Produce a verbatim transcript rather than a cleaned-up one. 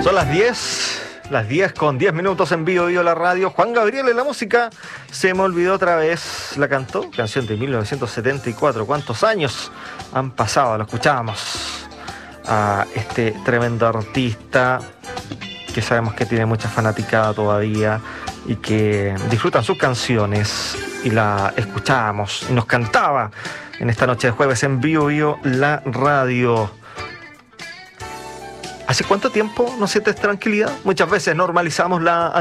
Son las diez, las diez con diez minutos en Bio Bio la radio. Juan Gabriel en la música. Se me olvidó otra vez. La cantó, canción de mil novecientos setenta y cuatro. ¿Cuántos años han pasado? Lo escuchábamos a este tremendo artista que sabemos que tiene mucha fanaticada todavía y que disfrutan sus canciones, y la escuchábamos y nos cantaba en esta noche de jueves en Bio Bio la radio. ¿Hace cuánto tiempo no sientes tranquilidad? Muchas veces normalizamos la